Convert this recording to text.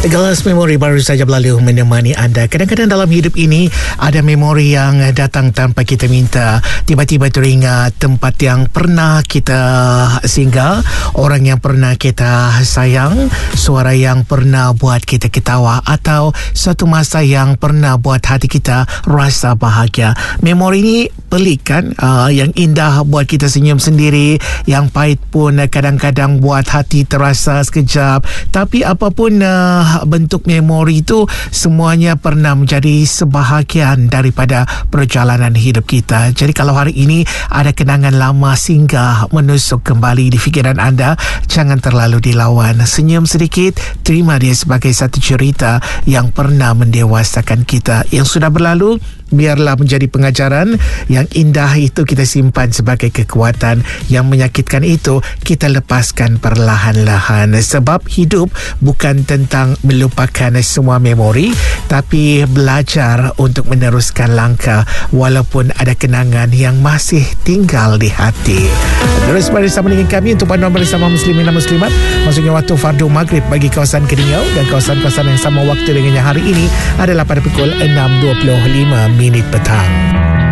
Gelas memori baru saja berlalu menemani anda. Kadang-kadang dalam hidup ini ada memori yang datang tanpa kita minta. Tiba-tiba teringat tempat yang pernah kita singgah, orang yang pernah kita sayang, suara yang pernah buat kita ketawa, atau suatu masa yang pernah buat hati kita rasa bahagia. Memori ini pelik kan? Yang indah buat kita senyum sendiri, yang pahit pun kadang-kadang buat hati terasa sekejap. Tapi apapun bentuk memori itu, semuanya pernah menjadi sebahagian daripada perjalanan hidup kita. Jadi kalau hari ini ada kenangan lama singgah menusuk kembali di fikiran anda, jangan terlalu dilawan. Senyum sedikit, terima dia sebagai satu cerita yang pernah mendewasakan kita. Yang sudah berlalu, biarlah menjadi pengajaran. Yang indah itu kita simpan sebagai kekuatan. Yang menyakitkan itu kita lepaskan perlahan-lahan. Sebab hidup bukan tentang melupakan semua memori, tapi belajar untuk meneruskan langkah walaupun ada kenangan yang masih tinggal di hati. Terus bersama dengan kami untuk panduan bersama muslimin dan muslimat, maksudnya waktu fardu maghrib bagi kawasan Keningau dan kawasan-kawasan yang sama waktu dengannya hari ini adalah pada pukul 6.25 petang.